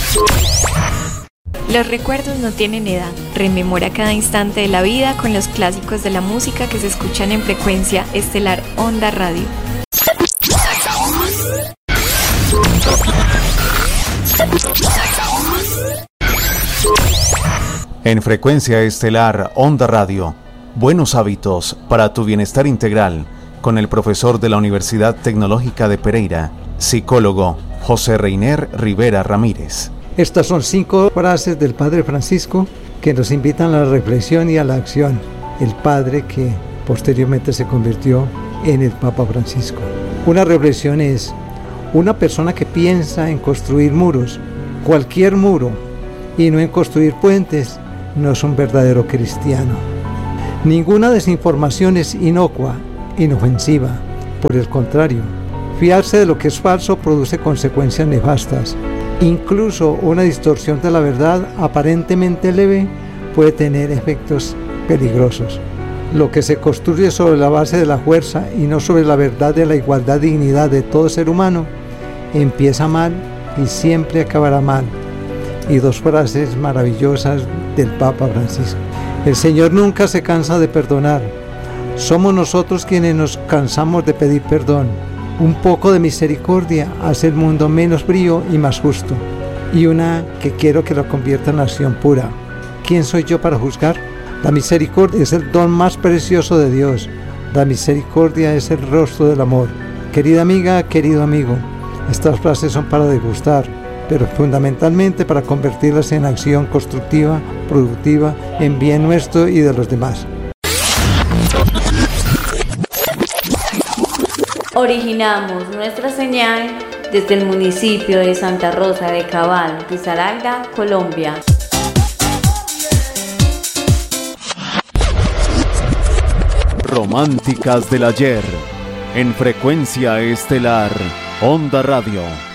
Los recuerdos no tienen edad. Rememora cada instante de la vida con los clásicos de la música que se escuchan en Frecuencia Estelar Onda Radio. En Frecuencia Estelar Onda Radio, buenos hábitos para tu bienestar integral, con el profesor de la Universidad Tecnológica de Pereira, psicólogo José Reiner Rivera Ramírez. Estas son 5 frases del Padre Francisco que nos invitan a la reflexión y a la acción. El Padre que posteriormente se convirtió en el Papa Francisco. Una reflexión es: una persona que piensa en construir muros, cualquier muro, y no en construir puentes, no es un verdadero cristiano. Ninguna desinformación es inocua, inofensiva. Por el contrario, fiarse de lo que es falso produce consecuencias nefastas. Incluso una distorsión de la verdad aparentemente leve puede tener efectos peligrosos. Lo que se construye sobre la base de la fuerza y no sobre la verdad de la igualdad y dignidad de todo ser humano, empieza mal y siempre acabará mal. Y 2 frases maravillosas del Papa Francisco. El Señor nunca se cansa de perdonar. Somos nosotros quienes nos cansamos de pedir perdón. Un poco de misericordia hace el mundo menos frío y más justo. Y una que quiero que lo convierta en acción pura. ¿Quién soy yo para juzgar? La misericordia es el don más precioso de Dios. La misericordia es el rostro del amor. Querida amiga, querido amigo, estas frases son para degustar, pero fundamentalmente para convertirlas en acción constructiva, productiva, en bien nuestro y de los demás. Originamos nuestra señal desde el municipio de Santa Rosa de Cabal, Risaralda, Colombia. Románticas del ayer, en Frecuencia Estelar Onda Radio.